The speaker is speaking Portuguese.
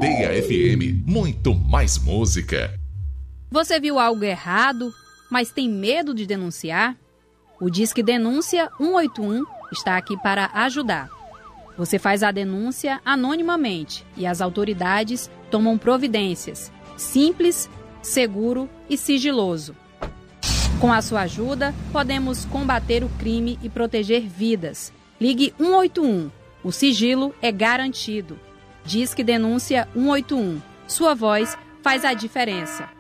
Aldeia FM, muito mais música. Você viu algo errado, mas tem medo de denunciar? O Disque Denúncia 181 está aqui para ajudar. Você faz a denúncia anonimamente e as autoridades tomam providências. Simples, seguro e sigiloso. Com a sua ajuda, podemos combater o crime e proteger vidas. Ligue 181. O sigilo é garantido. Disque Denúncia 181. Sua voz faz a diferença.